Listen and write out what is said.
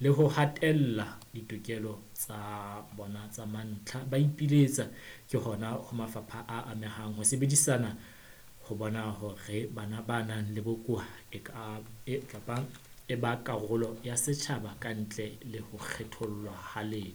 le ho hatella ditokelo tsa bona tsa mantlha. Ba ipiletsa ke hona ho mafapha a amehang ho sebedisana ho bona hore bana ba nang le bokowa e ba karolo ya setjhaba ka ntle le ho kgethollwa ha letho.